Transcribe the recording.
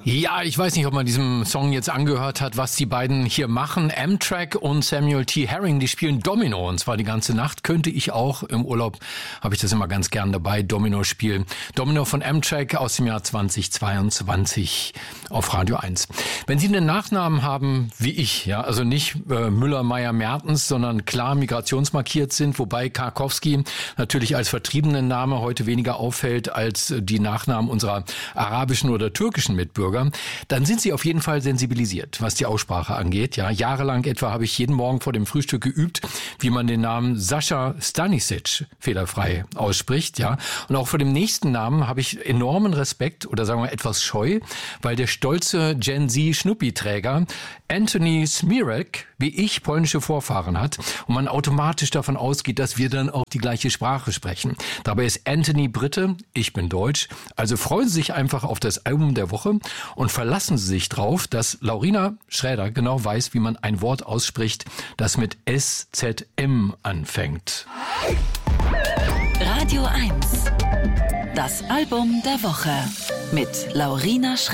Ja, ich weiß nicht, ob man diesem Song jetzt angehört hat, was die beiden hier machen. Amtrak und Samuel T. Herring, die spielen Domino und zwar die ganze Nacht. Könnte ich auch. Im Urlaub habe ich das immer ganz gern dabei, Domino spielen. Domino von Amtrak aus dem Jahr 2022 auf Radio 1. Wenn Sie einen Nachnamen haben wie ich, ja, also nicht Müller, Meyer, Mertens, sondern klar migrationsmarkiert sind, wobei Karkowski natürlich als vertriebenen Name heute weniger auffällt als die Nachnamen unserer arabischen oder türkischen Mitbürger, dann sind Sie auf jeden Fall sensibilisiert, was die Aussprache angeht. Ja, jahrelang etwa habe ich jeden Morgen vor dem Frühstück geübt, wie man den Namen Sascha Stanisic fehlerfrei ausspricht. Ja, und auch vor dem nächsten Namen habe ich enormen Respekt oder sagen wir etwas Scheu, weil der stolze Gen Z Schnuppi-Träger Anthony Smirek wie ich polnische Vorfahren hat und man automatisch davon ausgeht, dass wir dann auch die gleiche Sprache sprechen. Dabei ist Anthony Brite, ich bin Deutsch. Also freuen Sie sich einfach auf das Album der Woche und verlassen Sie sich drauf, dass Laurina Schräder genau weiß, wie man ein Wort ausspricht, das mit SZM anfängt. Radio 1. Das Album der Woche mit Laurina Schräder.